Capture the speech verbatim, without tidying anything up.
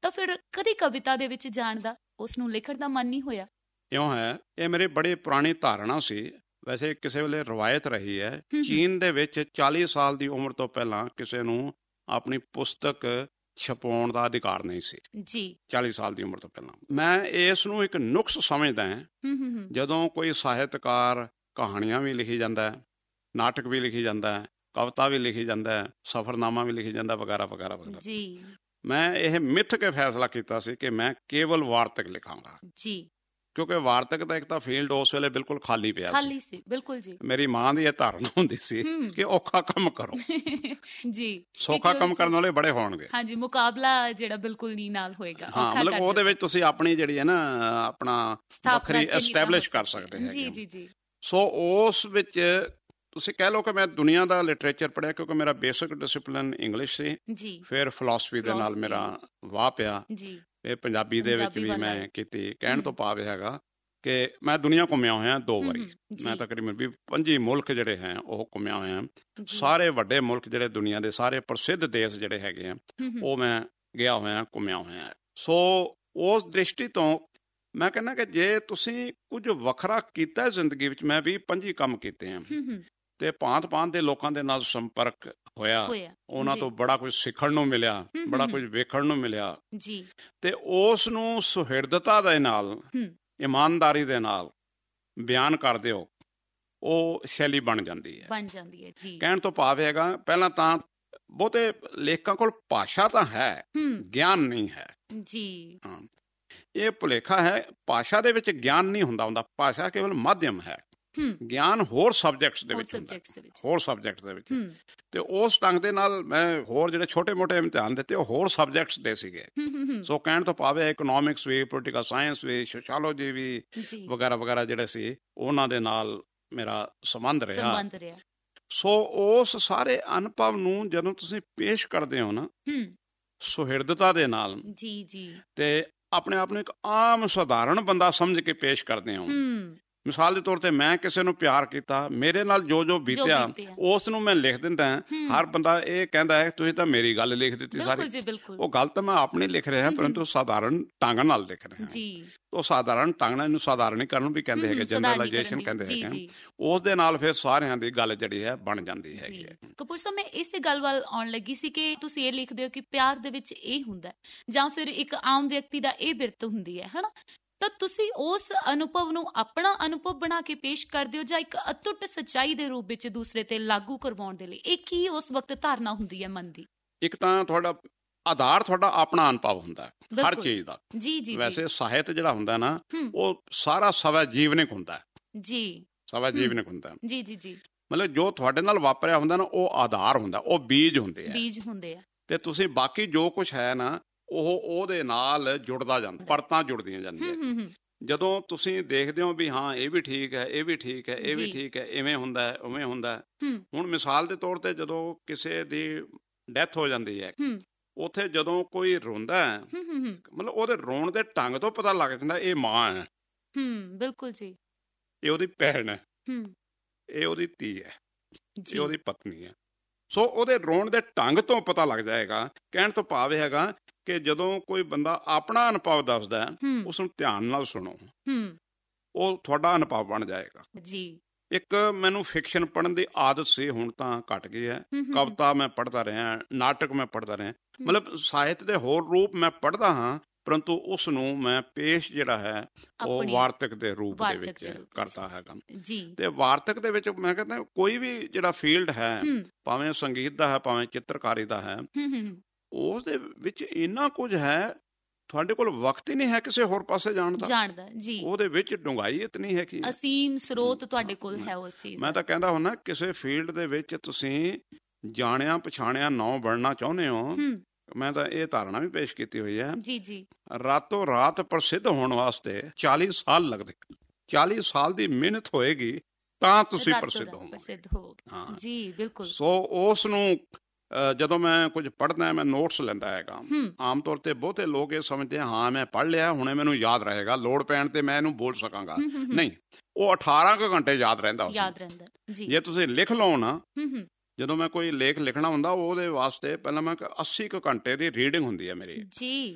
ਤਾਂ ਫਿਰ ਕਦੀ ਕਵਿਤਾ ਦੇ ਵਿੱਚ ਜਾਣ ਦਾ, ਉਸ ਨੂੰ ਲਿਖਣ ਦਾ ਮਨ ਨਹੀਂ ਹੋਇਆ? ਇਉਂ ਹੈ, ਇਹ ਮੇਰੀ ਬੜੀ ਪੁਰਾਣੀ ਧਾਰਨਾ ਸੀ। ਵੈਸੇ ਕਿਸੇ ਵੇਲੇ ਰਵਾਇਤ ਰਹੀ ਹੈ, ਚੀਨ ਦੇ ਵਿੱਚ ਚਾਲੀ ਸਾਲ ਦੀ ਉਮਰ ਤੋਂ ਪਹਿਲਾਂ ਕਿਸੇ ਨੂੰ ਆਪਣੀ ਪੁਸਤਕ ਛਪਾਉਣ ਦਾ ਅਧਿਕਾਰ ਨਹੀਂ ਸੀ ਜੀ। ਚਾਲੀ ਸਾਲ ਦੀ ਉਮਰ ਤੋਂ ਪਹਿਲਾਂ। ਮੈਂ ਇਸ ਨੂੰ ਇੱਕ ਨੁਕਸ ਸਮਝਦਾ ਹਾਂ। ਜਦੋਂ ਕੋਈ ਸਾਹਿਤਕਾਰ ਕਹਾਣੀਆਂ ਵੀ ਲਿਖੀ ਜਾਂਦਾ, ਨਾਟਕ ਵੀ ਲਿਖੀ ਜਾਂਦਾ, ਕਵਿਤਾ ਵੀ ਲਿਖੀ ਜਾਂਦਾ, ਸਫ਼ਰਨਾਮਾ ਵੀ ਲਿਖੀ ਜਾਂਦਾ, ਵਗੈਰਾ ਵਗੈਰਾ ਵਗੈਰਾ ਜੀ, ਮੈਂ ਇਹ ਮਿੱਥ ਕੇ ਫੈਸਲਾ ਕੀਤਾ ਸੀ ਕਿ ਮੈਂ ਕੇਵਲ ਵਾਰਤਕ ਲਿਖਾਂਗਾ ਜੀ, ਕਿਉਂਕਿ ਵਾਰਤਕ ਦਾ ਇੱਕ ਤਾਂ ਫੀਲਡ ਉਸ ਵੇਲੇ ਬਿਲਕੁਲ ਖਾਲੀ ਪਿਆ ਖਾਲੀ ਸੀ। ਬਿਲਕੁਲ ਜੀ। ਮੇਰੀ ਮਾਂ ਦੀ ਇਹ ਧਾਰਨਾ ਹੁੰਦੀ ਸੀ ਕਿ ਔਖਾ ਕੰਮ ਕਰੋ ਜੀ, ਸੌਖਾ ਕੰਮ ਕਰਨ ਵਾਲੇ ਬੜੇ ਹੋਣਗੇ। ਹਾਂਜੀ, ਮੁਕਾਬਲਾ ਜਿਹੜਾ ਬਿਲਕੁਲ ਨਹੀਂ ਨਾਲ ਹੋਏਗਾ। ਹਾਂ, ਮਤਲਬ ਉਹਦੇ ਵਿੱਚ ਤੁਸੀਂ ਆਪਣੀ ਜਿਹੜੀ ਹੈ ਨਾ ਆਪਣਾ ਵੱਖਰੀ ਐਸਟੈਬਲਿਸ਼ ਕਰ ਸਕਦੇ ਹੈਗੇ। ਜੀ ਜੀ ਜੀ। ਸੋ ਉਸ ਵਿੱਚ ਤੁਸੀਂ ਕਹਿ ਲਓ ਕਿ ਮੈਂ ਦੁਨੀਆ ਦਾ ਲਿਟਰੇਚਰ ਪੜ੍ਹਿਆ, ਕਿਉਂਕਿ ਮੇਰਾ ਬੇਸਿਕ ਡਿਸਿਪਲਿਨ ਇੰਗਲਿਸ਼ ਸੀ ਜੀ, ਫਿਰ ਫਿਲਾਸਫੀ ਦੇ ਨਾਲ ਮੇਰਾ ਵਾਹ ਪਿਆ ਜੀ, ਇਹ ਪੰਜਾਬੀ ਦੇ ਵਿੱਚ ਵੀ ਮੈਂ ਕੀਤੀ। ਕਹਿਣ ਤੋਂ ਭਾਵ ਹੈਗਾ ਕਿ ਮੈਂ ਦੁਨੀਆ ਘੁੰਮਿਆ ਹੋਇਆ ਦੋ ਵਾਰੀ। ਮੈਂ ਤਕਰੀਬਨ ਵੀ ਪੰਜੀ ਮੁਲਕ ਜਿਹੜੇ ਹੈ ਉਹ ਘੁੰਮਿਆ ਹੋਇਆ। ਸਾਰੇ ਵੱਡੇ ਮੁਲਕ ਜਿਹੜੇ ਦੁਨੀਆ ਦੇ, ਸਾਰੇ ਪ੍ਰਸਿੱਧ ਦੇਸ਼ ਜਿਹੜੇ ਹੈਗੇ ਆ, ਉਹ ਮੈਂ ਗਿਆ ਹੋਇਆ, ਘੁੰਮਿਆ ਹੋਇਆ। ਸੋ ਉਸ ਦ੍ਰਿਸ਼ਟੀ ਤੋਂ ਮੈਂ ਕਹਿੰਦਾ ਕਿ ਜੇ ਤੁਸੀਂ ਕੁਝ ਵੱਖਰਾ ਕੀਤਾ ਜ਼ਿੰਦਗੀ ਵਿੱਚ, ਮੈਂ ਵੀਹ ਪੰਜੀ ਕੰਮ ਕੀਤੇ ਆ ਤੇ ਭਾਂਤ ਭਾਂਤ ਦੇ ਲੋਕਾਂ ਦੇ ਨਾਲ ਸੰਪਰਕ ਹੋਇਆ, ਉਹਨਾਂ ਤੋਂ ਬੜਾ ਕੁਝ ਸਿੱਖਣ ਨੂੰ ਮਿਲਿਆ, ਬੜਾ ਕੁਝ ਵੇਖਣ ਨੂੰ ਮਿਲਿਆ ਜੀ, ਤੇ ਉਸ ਨੂੰ ਸੁਹਿਰਦਤਾ ਦੇ ਨਾਲ, ਇਮਾਨਦਾਰੀ ਦੇ ਨਾਲ ਬਿਆਨ ਕਰ ਦਿਓ, ਉਹ ਸ਼ੈਲੀ ਬਣ ਜਾਂਦੀ ਹੈ ਬਣ ਜਾਂਦੀ ਹੈ ਜੀ। ਕਹਿਣ ਤੋਂ ਭਾਵ ਹੈਗਾ, ਪਹਿਲਾਂ ਤਾਂ ਬਹੁਤੇ ਲੇਖਕਾਂ ਕੋਲ ਭਾਸ਼ਾ ਤਾਂ ਹੈ, ਗਿਆਨ ਨਹੀਂ ਹੈ ਜੀ। ਹਾਂ, ਇਹ ਭੁਲੇਖਾ ਹੈ। ਭਾਸ਼ਾ ਦੇ ਵਿੱਚ ਗਿਆਨ ਨਹੀਂ ਹੁੰਦਾ ਹੁੰਦਾ ਭਾਸ਼ਾ ਕੇਵਲ ਮਾਧਿਅਮ ਹੈ। ਗਿਆਨ ਹੋਰ ਸਬਜੈਕਟਸ ਦੇ ਵਿੱਚ ਹੁੰਦਾ, ਹੋਰ ਸਬਜੈਕਟਸ ਦੇ ਵਿੱਚ। ਤੇ ਉਸ ਢੰਗ ਦੇ ਨਾਲ ਮੈਂ ਹੋਰ ਜਿਹੜੇ ਛੋਟੇ ਮੋਟੇ ਇਮਤਿਹਾਨ ਦਿੱਤੇ, ਉਹ ਹੋਰ ਸਬਜੈਕਟਸ ਦੇ ਸੀਗੇ। ਸੋ ਕਹਿਣ ਤੋਂ ਭਾਵੇਂ ਇਕਨੋਮਿਕਸ ਵੀ, ਪੋਲੀਟੀਕਲ ਸਾਇੰਸ ਵੀ, ਸੋਸ਼ੀਓਲੋਜੀ ਵੀ, ਵਗੈਰਾ ਵਗੈਰਾ ਜਿਹੜੇ ਸੀ, ਉਹਨਾਂ ਦੇ ਨਾਲ ਮੇਰਾ ਸੰਬੰਧ ਰਿਹਾ। ਸੋ ਉਸ ਸਾਰੇ ਅਨੁਭਵ ਨੂੰ ਜਦੋਂ ਤੁਸੀਂ ਪੇਸ਼ ਕਰਦੇ ਹੋ ਨਾ ਸੁਹਿਰਦਤਾ ਦੇ ਨਾਲ ਜੀ ਜੀ, ਤੇ ਆਪਣੇ ਆਪ ਨੂੰ ਇੱਕ ਆਮ ਸਧਾਰਨ ਬੰਦਾ ਸਮਝ ਕੇ ਪੇਸ਼ ਕਰਦੇ ਹੋ। ਮਿਸਾਲ ਦੇ ਤੌਰ ਤੇ ਮੈਂ ਕਿਸੇ ਨੂੰ ਪਿਆਰ ਕੀਤਾ, ਮੇਰੇ ਨਾਲ ਜੋ ਜੋ ਬੀਤਿਆ ਉਸ ਨੂੰ ਮੈਂ ਲਿਖ ਦਿੰਦਾ। ਹਰ ਬੰਦਾ ਇਹ ਕਹਿੰਦਾ ਹੈ ਤੁਸੀਂ ਤਾਂ ਮੇਰੀ ਗੱਲ ਲਿਖ ਦਿੱਤੀ ਸਾਰੀ। ਉਹ ਗੱਲ ਤਾਂ ਮੈਂ ਆਪਣੀ ਲਿਖ ਰਿਹਾ, ਪਰੰਤੂ ਸਾਧਾਰਨ ਢੰਗ ਨਾਲ ਲਿਖ ਰਿਹਾ ਜੀ। ਉਹ ਸਾਧਾਰਨ ਢੰਗ ਨਾਲ, ਇਹਨੂੰ ਸਾਧਾਰਣੀਕਰਨ ਵੀ ਕਹਿੰਦੇ ਹੈਗੇ, ਜਨਰਲਾਈਜੇਸ਼ਨ ਕਹਿੰਦੇ ਹੈਗੇ। ਉਸ ਦੇ ਨਾਲ ਫਿਰ ਸਾਰਿਆਂ ਦੀ ਗੱਲ ਜਿਹੜੀ ਹੈ ਬਣ ਜਾਂਦੀ ਹੈਗੀ ਹੈ। ਕਪੂਰ ਸਾਹਿਬ, ਮੈਂ ਇਸੇ ਗੱਲ ਵੱਲ ਆਉਣ ਲੱਗੀ ਸੀ ਕਿ ਤੁਸੀਂ ਇਹ ਲਿਖਦੇ ਹੋ ਕਿ ਪਿਆਰ ਦੇ ਵਿੱਚ ਇਹ ਹੁੰਦਾ, ਜਾਂ ਫਿਰ ਇੱਕ ਆਮ ਵਿਅਕਤੀ ਦਾ ਇਹ ਬਿਰਤ ਹੁੰਦੀ ਹੈ, ਹਨਾ? ਤਾਂ ਤੁਸੀਂ ਉਸ ਅਨੁਭਵ ਨੂੰ ਆਪਣਾ ਅਨੁਭਵ ਬਣਾ ਕੇ ਪੇਸ਼ ਕਰਦੇ ਹੋ, ਜਾਂ ਇੱਕ ਅਟੁੱਟ ਸੱਚਾਈ ਦੇ ਰੂਪ ਵਿੱਚ ਦੂਸਰੇ ਤੇ ਲਾਗੂ ਕਰਵਾਉਣ ਦੇ ਲਈ? ਇਹ ਕੀ ਉਸ ਵਕਤ ਧਾਰਨਾ ਹੁੰਦੀ ਹੈ ਮਨ ਦੀ? ਇੱਕ ਤਾਂ ਤੁਹਾਡਾ ਆਧਾਰ ਤੁਹਾਡਾ ਆਪਣਾ ਅਨੁਭਵ ਹੁੰਦਾ ਹਰ ਚੀਜ਼ ਦਾ ਜੀ ਜੀ। ਵੈਸੇ ਸਾਹਿਤ ਜਿਹੜਾ ਹੁੰਦਾ ਨਾ, ਉਹ ਸਾਰਾ ਸਵੈ ਜੀਵਨਿਕ ਹੁੰਦਾ ਜੀ, ਸਵੈ ਜੀਵਨਿਕ ਹੁੰਦਾ ਜੀ ਜੀ ਜੀ। ਮਤਲਬ ਜੋ ਤੁਹਾਡੇ ਨਾਲ ਵਾਪਰਿਆ ਹੁੰਦਾ ਨਾ, ਉਹ ਆਧਾਰ ਹੁੰਦਾ, ਉਹ ਬੀਜ ਹੁੰਦੇ ਆ, ਬੀਜ ਹੁੰਦੇ ਆ। ਤੇ ਤੁਸੀਂ ਬਾਕੀ ਜੋ ਕੁਛ ਹੈ ਨਾ, ਉਹ ਉਹਦੇ ਨਾਲ ਜੁੜਦਾ ਜਾਂਦਾ, ਪਰਤਾਂ ਜੁੜਦੀਆਂ ਜਾਂਦੀਆਂ। ਜਦੋਂ ਤੁਸੀਂ ਦੇਖਦੇ ਹੋ ਵੀ ਹਾਂ ਇਹ ਵੀ ਠੀਕ ਹੈ, ਇਹ ਵੀ ਠੀਕ ਹੈ, ਇਹ ਵੀ ਠੀਕ ਹੈ, ਇਵੇਂ ਹੁੰਦਾ ਹੈ, ਉਵੇਂ ਹੁੰਦਾ ਹੈ। ਹੁਣ ਮਿਸਾਲ ਦੇ ਤੌਰ ਤੇ ਜਦੋਂ ਕਿਸੇ ਦੀ ਡੈਥ ਹੋ ਜਾਂਦੀ ਹੈ, ਉੱਥੇ ਜਦੋਂ ਕੋਈ ਰੋਂਦਾ ਹੈ, ਮਤਲਬ ਉਹਦੇ ਰੋਣ ਦੇ ਢੰਗ ਤੋਂ ਪਤਾ ਲੱਗ ਜਾਂਦਾ ਇਹ ਮਾਂ ਹੈ। ਬਿਲਕੁਲ ਜੀ। ਇਹ ਉਹਦੀ ਭੈਣ ਹੈ, ਇਹ ਉਹਦੀ ਧੀ ਹੈ, ਇਹ ਉਹਦੀ ਪਤਨੀ ਹੈ। ਸੋ ਉਹਦੇ ਰੋਣ ਦੇ ਢੰਗ ਤੋਂ ਪਤਾ ਲੱਗ ਜਾਏਗਾ। ਕਹਿਣ ਤੋਂ ਭਾਵ ਹੈਗਾ ਕਿ ਜਦੋਂ ਕੋਈ ਬੰਦਾ ਆਪਣਾ ਅਨੁਭਵ ਦੱਸਦਾ, ਉਸਨੂੰ ਧਿਆਨ ਨਾਲ ਸੁਣੋ, ਉਹ ਤੁਹਾਡਾ ਅਨੁਭਵ ਬਣ ਜਾਏਗਾ ਜੀ। ਇੱਕ ਮੈਨੂੰ ਫਿਕਸ਼ਨ ਪੜ੍ਹਨ ਦੀ ਆਦਤ ਸੀ, ਹੁਣ ਤਾਂ ਘੱਟ ਗਈ ਹੈ। ਕਵਿਤਾ ਮੈਂ ਪੜ੍ਹਦਾ ਰਿਹਾ, ਨਾਟਕ ਮੈਂ ਪੜ੍ਹਦਾ ਰਿਹਾ, ਮਤਲਬ ਸਾਹਿਤ ਦੇ ਹੋਰ ਰੂਪ ਮੈਂ ਪੜ੍ਹਦਾ ਹਾਂ, ਪਰੰਤੂ ਉਸ ਨੂੰ ਮੈਂ ਪੇਸ਼ ਜਿਹੜਾ ਹੈ ਉਹ ਵਾਰਤਕ ਦੇ ਰੂਪ ਦੇ ਵਿੱਚ ਕਰਦਾ ਹੈਗਾ ਜੀ। ਤੇ ਵਾਰਤਕ ਦੇ ਵਿੱਚ ਮੈਂ ਕਹਿੰਦਾ ਕੋਈ ਵੀ ਜਿਹੜਾ ਫੀਲਡ ਹੈ, ਭਾਵੇਂ ਸੰਗੀਤ ਦਾ ਹੈ, ਭਾਵੇਂ ਚਿੱਤਰਕਾਰੀ ਦਾ ਹੈ, ਉਸ ਦੇ ਵਿੱਚ ਇੰਨਾ ਕੁਝ ਹੈ, ਤੁਹਾਡੇ ਕੋਲ ਵਕਤ ਹੀ ਨਹੀਂ ਹੈ ਕਿਸੇ ਹੋਰ ਪਾਸੇ ਜਾਣ ਦਾ ਜਾਣਦਾ ਜੀ। ਉਹਦੇ ਵਿੱਚ ਡੂੰਘਾਈ ਇਤਨੀ ਹੈ ਕਿ ਅਸੀਮ ਸਰੋਤ ਤੁਹਾਡੇ ਕੋਲ ਹੈ ਉਸ ਚੀਜ਼। ਮੈਂ ਤਾਂ ਕਹਿੰਦਾ ਹੁੰਦਾ, ਕਿਸੇ ਫੀਲਡ ਦੇ ਵਿੱਚ ਤੁਸੀਂ ਜਾਣਿਆ ਪਛਾਣਿਆ ਨਾਂ ਬਣਨਾ ਚਾਹੁੰਦੇ ਹੋ, ਮੈਂ ਤਾਂ ਇਹ ਧਾਰਨਾ ਵੀ ਪੇਸ਼ ਕੀਤੀ ਹੋਈ ਹੈ ਜੀ ਜੀ, ਰਾਤੋਂ ਰਾਤ ਪ੍ਰਸਿੱਧ ਹੋਣ ਵਾਸਤੇ ਚਾਲੀ ਸਾਲ ਲੱਗਦੇ, ਚਾਲੀ ਸਾਲ ਦੀ ਮਿਹਨਤ ਹੋਏਗੀ ਤਾਂ ਤੁਸੀਂ ਪ੍ਰਸਿੱਧ ਹੋ ਜੀ। ਬਿਲਕੁਲ। ਸੋ ਉਸ ਨੂੰ ਜਦੋਂ ਮੈਂ ਕੁਝ ਪੜ੍ਹਦਾ, ਮੈਂ ਨੋਟਸ ਲੈਂਦਾ ਹੈਗਾ। ਆਮ ਤੌਰ ਤੇ ਬਹੁਤੇ ਲੋਕ ਇਹ ਸਮਝਦੇ ਹਾਂ ਮੈਂ ਪੜ੍ਹ ਲਿਆ, ਹੁਣੇ ਮੈਨੂੰ ਯਾਦ ਰਹੇਗਾ, ਲੋੜ ਪੈਣ ਤੇ ਮੈਂ ਇਹਨੂੰ ਬੋਲ ਸਕਾਂਗਾ। ਨਹੀਂ, ਉਹ ਅਠਾਰਾਂ ਕੁ ਘੰਟੇ ਯਾਦ ਰਹਿੰਦਾ ਯਾਦ ਰਹਿੰਦਾ ਜੀ। ਜੇ ਤੁਸੀਂ ਲਿਖ ਲਓ ਨਾ, ਜਦੋਂ ਮੈਂ ਕੋਈ ਲੇਖ ਲਿਖਣਾ ਹੁੰਦਾ, ਉਹਦੇ ਵਾਸਤੇ ਪਹਿਲਾਂ ਮੈਂ ਅੱਸੀ ਕੁ ਘੰਟੇ ਦੀ ਰੀਡਿੰਗ ਹੁੰਦੀ ਹੈ ਮੇਰੀ ਜੀ।